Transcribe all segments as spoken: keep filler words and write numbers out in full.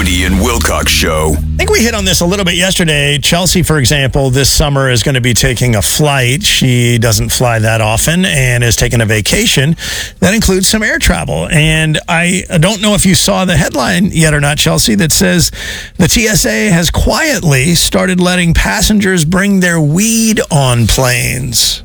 Woody and Wilcox Show. I think we hit on this a little bit yesterday. Chelsea, for example, this summer is going to be taking a flight. She doesn't fly that often and is taking a vacation. That includes some air travel. And I don't know if you saw the headline yet or not, Chelsea, that says the T S A has quietly started letting passengers bring their weed on planes.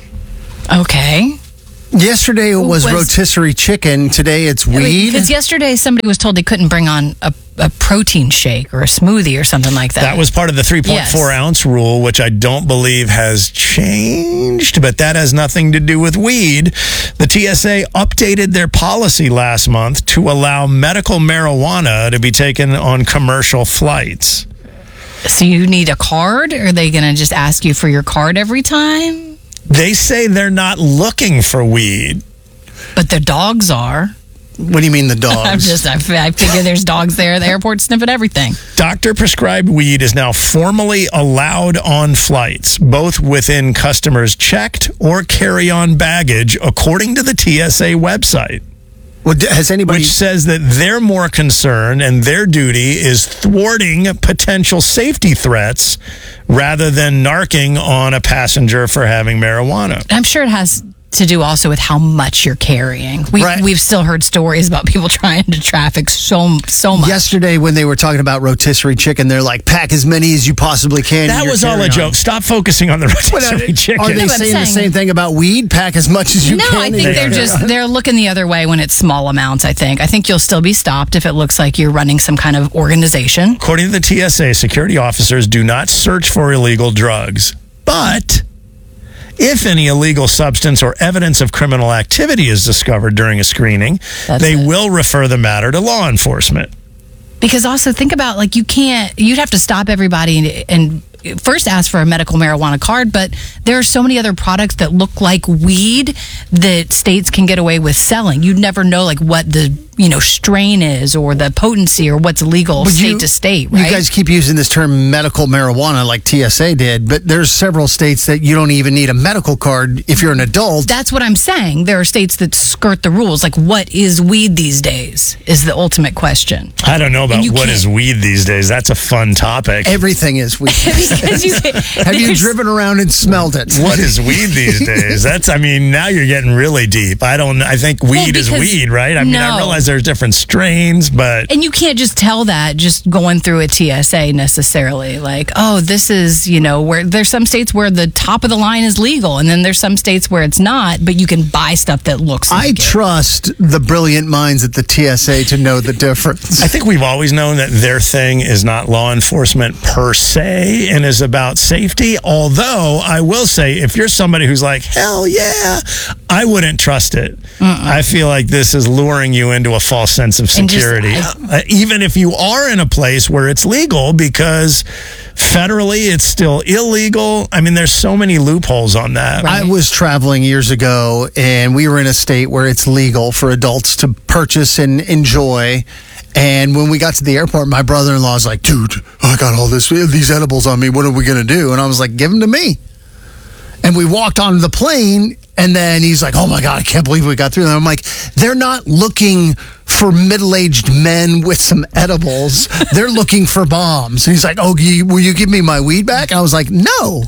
Okay. Yesterday it was, Was- rotisserie chicken. Today it's weed. Because yesterday somebody was told they couldn't bring on a, a protein shake or a smoothie or something like that. That was part of the three point four Yes. ounce rule, which I don't believe has changed, but that has nothing to do with weed. The T S A updated their policy last month to allow medical marijuana to be taken on commercial flights. So you need a card? Or are they going to just ask you for your card every time? They say they're not looking for weed. But the dogs are. What do you mean the dogs? I'm just, I, f- I figure there's dogs there at the airport sniffing everything. Doctor-prescribed weed is now formally allowed on flights, both within customers' checked or carry-on baggage, according to the T S A website. Well, d- has anybody? Which says that they're more concerned and their duty is thwarting potential safety threats rather than narking on a passenger for having marijuana. I'm sure it has to do also with how much you're carrying. We, Right. We've still heard stories about people trying to traffic so so much. Yesterday, when they were talking about rotisserie chicken, they're like, pack as many as you possibly can. in That your was all a carry-on. joke. Stop focusing on the rotisserie chicken. Are they No, but I'm saying the saying- same thing about weed? Pack as much as you No, can. I in think your they're carry-on? just they're looking the other way when it's small amounts, I think. I think you'll still be stopped if it looks like you're running some kind of organization. According to the T S A, security officers do not search for illegal drugs. But if any illegal substance or evidence of criminal activity is discovered during a screening, That's they it. will refer the matter to law enforcement. Because also think about, like, you can't, you'd have to stop everybody and, and first ask for a medical marijuana card, but there are so many other products that look like weed that states can get away with selling. You'd never know, like, what the, you know, strain is or the potency or what's legal But state you- to state, right? You guys keep using this term medical marijuana like T S A did, but there's several states that you don't even need a medical card if you're an adult. That's what I'm saying. There are states that skirt the rules. Like, what is weed these days is the ultimate question. I don't know about And you what can't- is weed these days. That's a fun topic. Everything is weed. Because you- Have you there's- driven around and smelled it? What is weed these days? That's, I mean, now you're getting really deep. I don't, I think weed is because- weed, right? I mean, I no. realize there's different strains, but And you can't just tell that just going through a T S A necessarily. Like, oh, this is, you know, where there's some states where the top of the line is legal, and then there's some states where it's not, but you can buy stuff that looks I like it. trust the brilliant minds at the T S A to know the difference. I think we've always known that their thing is not law enforcement per se and is about safety. Although I will say, if you're somebody who's like, hell yeah, I wouldn't trust it. I feel like this is luring you into a false sense of And just- security. I- Uh, even if you are in a place where it's legal, because federally it's still illegal. I mean, there's so many loopholes on that. I was traveling years ago, and we were in a state where it's legal for adults to purchase and enjoy. And when we got to the airport, my brother-in-law was like, dude, I got all this these edibles on me. What are we going to do? And I was like, give them to me. And we walked onto the plane, and then he's like, oh, my God, I can't believe we got through that. I'm like, they're not looking for middle-aged men with some edibles. They're looking for bombs. And he's like, oh, you, will you give me my weed back? And I was like, no.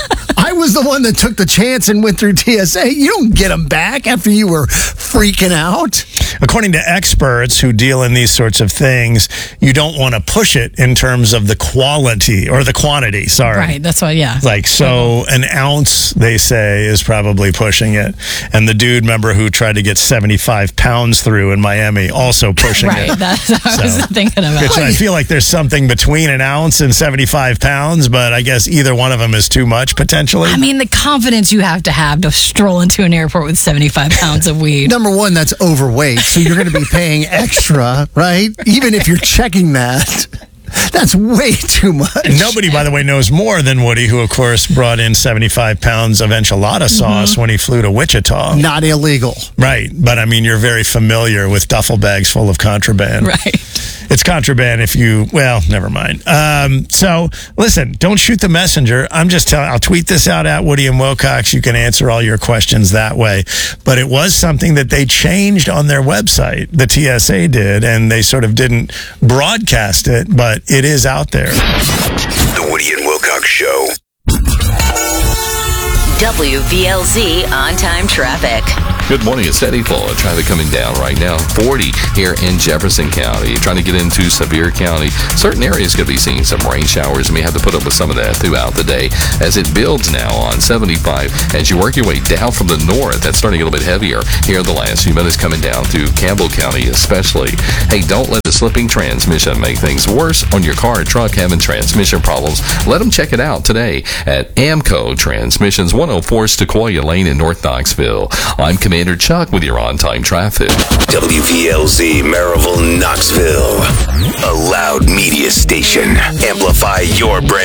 I was the one that took the chance and went through T S A. You don't get them back after you were freaking out. According to experts who deal in these sorts of things, you don't want to push it in terms of the quality or the quantity. Sorry. Right, that's why, yeah. Like, so an ounce, they say, is probably pushing it. And the dude, remember, who tried to get seventy-five pounds through in Miami, also pushing Right, it. that's what I was So, thinking about. Which I feel like there's something between an ounce and seventy-five pounds, but I guess either one of them is too much, potentially. I mean, the confidence you have to have to stroll into an airport with seventy-five pounds of weed. Number one, that's overweight, so you're going to be paying extra, right? Even if you're checking that. That's way too much. And nobody, by the way, knows more than Woody, who, of course, brought in seventy-five pounds of enchilada sauce Mm-hmm. when he flew to Wichita. Not illegal. Right. But, I mean, you're very familiar with duffel bags full of contraband. Right. It's it's contraband if you, well, never mind. Um, so listen, don't shoot the messenger. I'm just telling, I'll tweet this out at Woody and Wilcox. You can answer all your questions that way. But it was something that they changed on their website. The T S A did, and they sort of didn't broadcast it, but it is out there. The Woody and Wilcox Show. W V L Z on-time traffic. Good morning. It's steady flow of traffic coming down right now. forty here in Jefferson County. Trying to get into Sevier County. Certain areas could be seeing some rain showers. You may have to put up with some of that throughout the day as it builds now on seventy-five. As you work your way down from the north, that's starting a little bit heavier here the last few minutes coming down through Campbell County especially. Hey, don't let the slipping transmission make things worse on your car or truck having transmission problems. Let them check it out today at Amco Transmissions, one oh four Sequoia Lane in North Knoxville. I'm Commander Chuck with your on-time traffic. W V L Z Maryville, Knoxville. A loud media station. Amplify your brand.